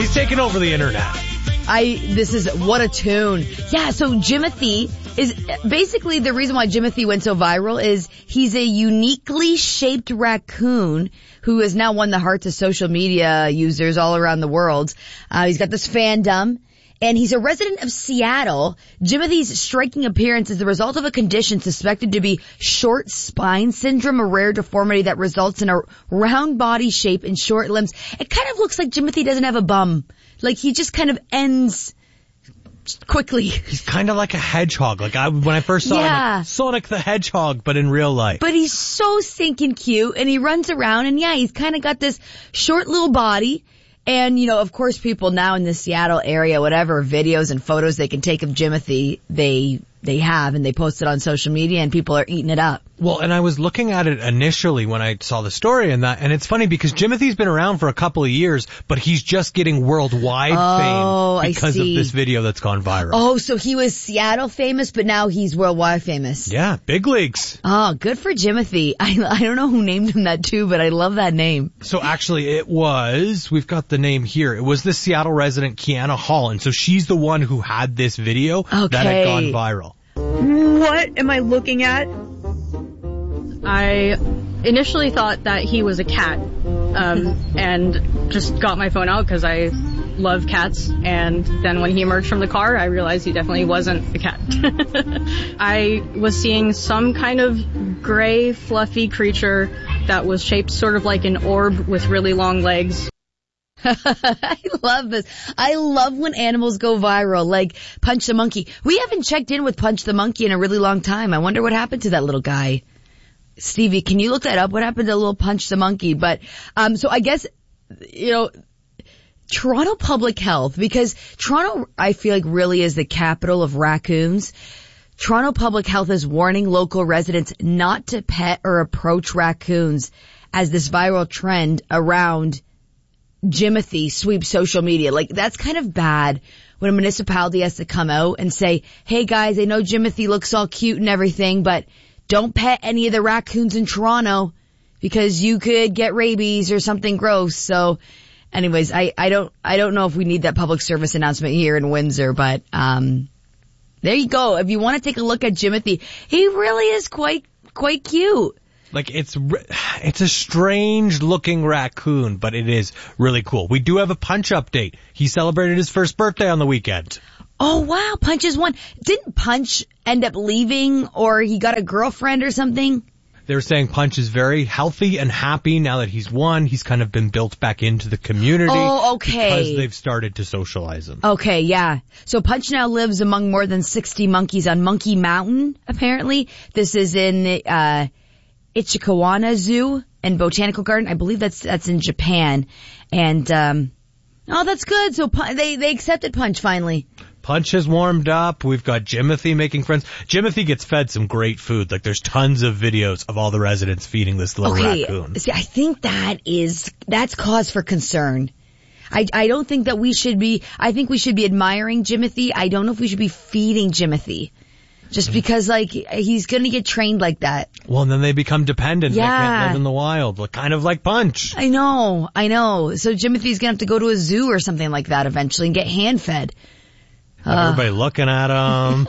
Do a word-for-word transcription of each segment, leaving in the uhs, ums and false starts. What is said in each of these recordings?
He's taking over the internet. I, this is, what a tune. Yeah, so Jimothy is, basically the reason why Jimothy went so viral is he's a uniquely shaped raccoon who has now won the hearts of social media users all around the world. Uh, he's got this fandom. And he's a resident of Seattle. Jimothy's striking appearance is the result of a condition suspected to be short spine syndrome, a rare deformity that results in a round body shape and short limbs. It kind of looks like Jimothy doesn't have a bum. Like he just kind of ends quickly. He's kind of like a hedgehog. Like I, when I first saw yeah. him, like Sonic the Hedgehog, but in real life. But he's so stinking cute, and he runs around, and yeah, he's kind of got this short little body. And, you know, of course, people now in the Seattle area, whatever videos and photos they can take of Jimothy, they they have, and they post it on social media, and people are eating it up. Well, and I was looking at it initially when I saw the story and that, and it's funny because Jimothy's been around for a couple of years, but he's just getting worldwide oh, fame because I see. of this video that's gone viral. Oh, so he was Seattle famous, but now he's worldwide famous. Yeah, big leagues. Oh, good for Jimothy. I, I don't know who named him that too, but I love that name. So actually it was, we've got the name here, it was the Seattle resident Kiana Hall, and so she's the one who had this video okay. that had gone viral. What am I looking at? I initially thought that he was a cat, um, and just got my phone out because I love cats. And then when he emerged from the car, I realized he definitely wasn't a cat. I was seeing some kind of gray, fluffy creature that was shaped sort of like an orb with really long legs. I love this. I love when animals go viral, like Punch the Monkey. We haven't checked in with Punch the Monkey in a really long time. I wonder what happened to that little guy. Stevie, can you look that up? What happened to little Punch the Monkey? But, um, so I guess, you know, Toronto Public Health, because Toronto, I feel like, really is the capital of raccoons. Toronto Public Health is warning local residents not to pet or approach raccoons as this viral trend around Jimothy sweeps social media. Like, that's kind of bad when a municipality has to come out and say, hey guys, I know Jimothy looks all cute and everything, but don't pet any of the raccoons in Toronto because you could get rabies or something gross. So anyways, I, I don't, I don't know if we need that public service announcement here in Windsor, but, um, there you go. If you want to take a look at Jimothy, he really is quite, quite cute. Like, it's it's a strange-looking raccoon, but it is really cool. We do have a Punch update. He celebrated his first birthday on the weekend. Oh, wow. Punch is one. Didn't Punch end up leaving, or he got a girlfriend or something? They were saying Punch is very healthy and happy now that he's won. He's kind of been built back into the community. Oh, okay. Because they've started to socialize him. Okay, yeah. So Punch now lives among more than sixty monkeys on Monkey Mountain, apparently. This is in, uh... Ichikawana Zoo and Botanical Garden. I believe that's that's in Japan. And um oh, that's good. So they they accepted Punch finally. Punch has warmed up. We've got Jimothy making friends. Jimothy gets fed some great food. Like, there's tons of videos of all the residents feeding this little okay, raccoon. See, I think that is that's cause for concern. I I don't think that we should be I think we should be admiring Jimothy. I don't know if we should be feeding Jimothy. Just because, like, he's gonna get trained like that. Well, and then they become dependent. Yeah. They can't live in the wild. Like, kind of like Punch. I know, I know. So Jimothy's gonna have to go to a zoo or something like that eventually and get hand-fed. Have uh, everybody looking at him.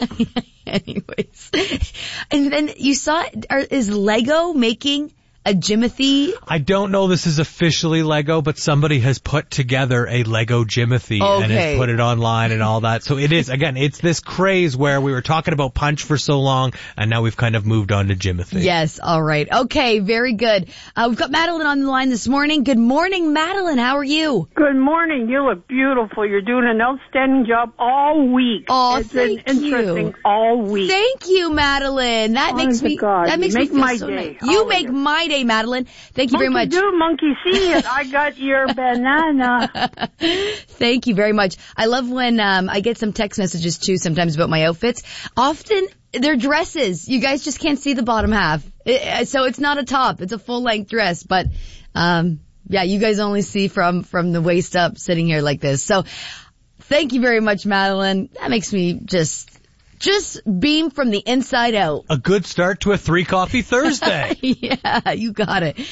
Anyways. And then you saw, are, is Lego making a Jimothy? I don't know this is officially Lego, but somebody has put together a Lego Jimothy okay. and has put it online and all that. So it is, again, it's this craze where we were talking about Punch for so long, and now we've kind of moved on to Jimothy. Yes, all right. Okay, very good. Uh, we've got Madeline on the line this morning. Good morning, Madeline. How are you? Good morning. You look beautiful. You're doing an outstanding job all week. Oh, it's thank been interesting you. all week. Thank you, Madeline. That Honest makes me, God, that makes you me make feel my so day. nice. You All make you. my day, Madeline. Thank you monkey very much. do, monkey see it. I got your banana. Thank you very much. I love when um I get some text messages too sometimes about my outfits. Often they're dresses. You guys just can't see the bottom half. It, so it's not a top. It's a full length dress. But um yeah, you guys only see from from the waist up sitting here like this. So thank you very much, Madeline. That makes me just Just beam from the inside out. A good start to a three coffee Thursday. Yeah, you got it.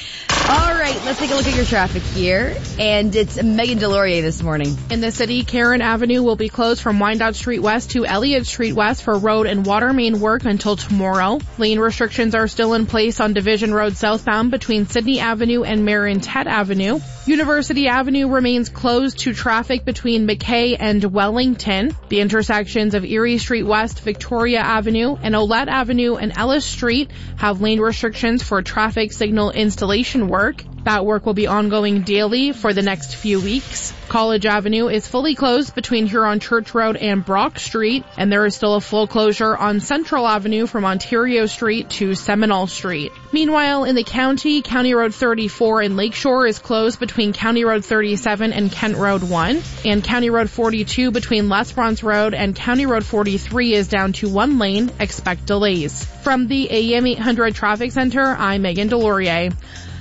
All right, let's take a look at your traffic here. And it's Megan Delorier this morning. In the city, Karen Avenue will be closed from Wyandotte Street West to Elliott Street West for road and water main work until tomorrow. Lane restrictions are still in place on Division Road southbound between Sydney Avenue and Marin-Tet Avenue. University Avenue remains closed to traffic between McKay and Wellington. The intersections of Erie Street West, Victoria Avenue, and Olette Avenue and Ellis Street have lane restrictions for traffic signal installation work. That work will be ongoing daily for the next few weeks. College Avenue is fully closed between Huron Church Road and Brock Street, and there is still a full closure on Central Avenue from Ontario Street to Seminole Street. Meanwhile, in the county, County Road thirty-four in Lakeshore is closed between County Road thirty-seven and Kent Road one, and County Road forty-two between Les Bronze Road and County Road forty-three is down to one lane. Expect delays. From the A M eight hundred Traffic Center, I'm Megan Delorier.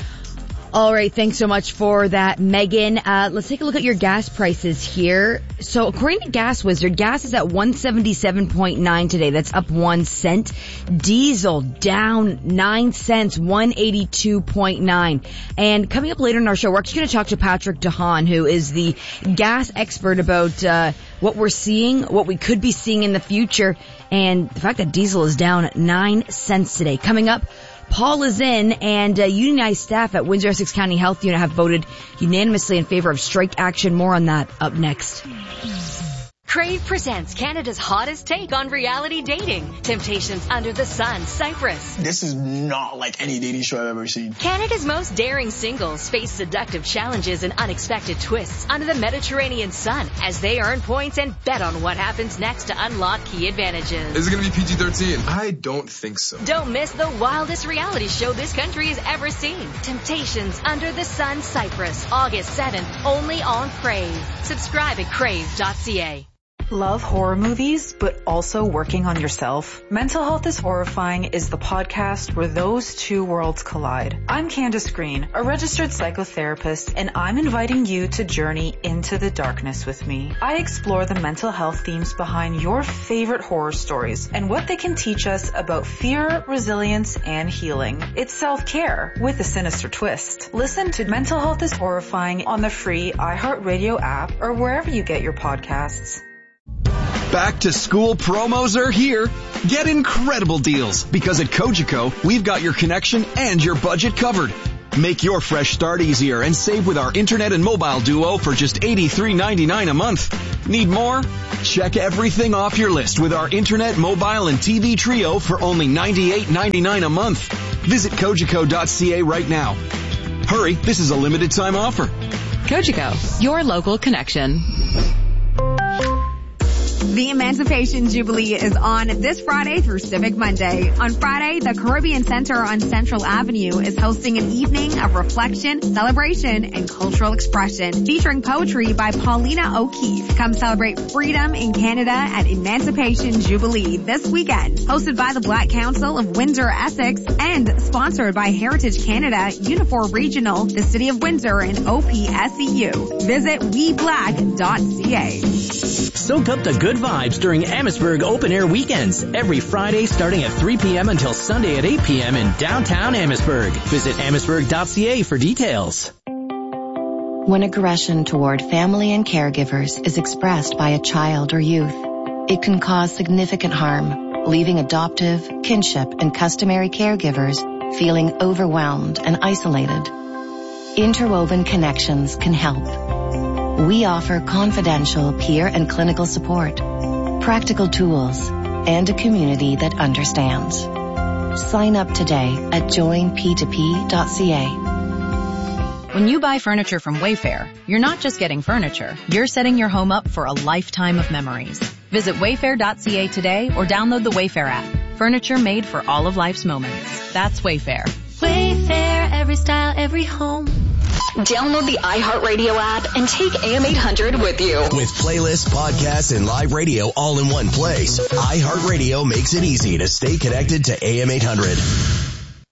All right, thanks so much for that, Megan. Uh, let's take a look at your gas prices here. So according to Gas Wizard, gas is at one seventy-seven point nine today. That's up one cent. Diesel down nine cents, one eighty-two point nine. And coming up later in our show, we're actually going to talk to Patrick DeHaan, who is the gas expert, about uh, what we're seeing, what we could be seeing in the future, and the fact that diesel is down nine cents today. Coming up, Paul is in, and uh, unionized staff at Windsor-Essex County Health Unit have voted unanimously in favor of strike action. More on that up next. Crave presents Canada's hottest take on reality dating. Temptations Under the Sun, Cyprus. This is not like any dating show I've ever seen. Canada's most daring singles face seductive challenges and unexpected twists under the Mediterranean sun as they earn points and bet on what happens next to unlock key advantages. Is it going to be P G thirteen? I don't think so. Don't miss the wildest reality show this country has ever seen. Temptations Under the Sun, Cyprus, August seventh, only on Crave. Subscribe at crave dot c a. Love horror movies, but also working on yourself? Mental Health is Horrifying is the podcast where those two worlds collide. I'm Candace Green, a registered psychotherapist, and I'm inviting you to journey into the darkness with me. I explore the mental health themes behind your favorite horror stories and what they can teach us about fear, resilience, and healing. It's self-care with a sinister twist. Listen to Mental Health is Horrifying on the free iHeartRadio app or wherever you get your podcasts. Back to school promos are here. Get incredible deals because at Cogeco, we've got your connection and your budget covered. Make your fresh start easier and save with our internet and mobile duo for just eighty-three ninety-nine a month. Need more? Check everything off your list with our internet, mobile, and T V trio for only ninety-eight ninety-nine a month. Visit Cogeco dot c a right now. Hurry, this is a limited time offer. Cogeco, your local connection. The Emancipation Jubilee is on this Friday through Civic Monday. On Friday, the Caribbean Center on Central Avenue is hosting an evening of reflection, celebration, and cultural expression featuring poetry by Paulina O'Keefe. Come celebrate freedom in Canada at Emancipation Jubilee this weekend. Hosted by the Black Council of Windsor-Essex and sponsored by Heritage Canada, Unifor Regional, the City of Windsor, and O P S E U. Visit we black dot c a. Soak up the good vibes during Amherstburg Open Air Weekends. Every Friday starting at three p.m. until Sunday at eight p.m. in downtown Amherstburg. Visit amherstburg dot c a for details. When aggression toward family and caregivers is expressed by a child or youth, it can cause significant harm, leaving adoptive, kinship, and customary caregivers feeling overwhelmed and isolated. Interwoven Connections can help. We offer confidential peer and clinical support, practical tools, and a community that understands. Sign up today at join p two p dot c a. When you buy furniture from Wayfair, you're not just getting furniture, you're setting your home up for a lifetime of memories. Visit wayfair dot c a today or download the Wayfair app. Furniture made for all of life's moments. That's Wayfair. Wayfair, every style, every home. Download the iHeartRadio app and take A M eight hundred with you. With playlists, podcasts, and live radio all in one place, iHeartRadio makes it easy to stay connected to A M eight hundred.